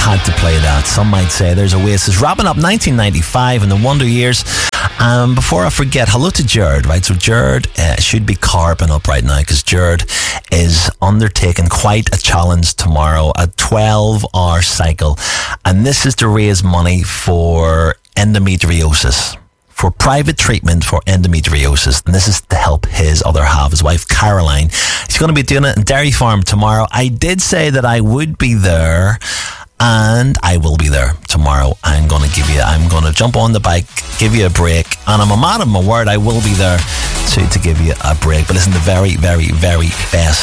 had to play that. Some might say there's Oasis wrapping up 1995 and the Wonder Years. Before I forget, hello to Jared, right? So Jared should be carping up right now because Jared is undertaking quite a challenge tomorrow, a 12-hour cycle. And this is to raise money for endometriosis, for private treatment for endometriosis. And this is to help his other half, his wife Caroline. He's going to be doing it in Dairy Farm tomorrow. I did say that I would be there, and I will be there tomorrow. I'm going to jump on the bike, give you a break, and I'm a man of my word, I will be there to give you a break. But listen, the very, very, very best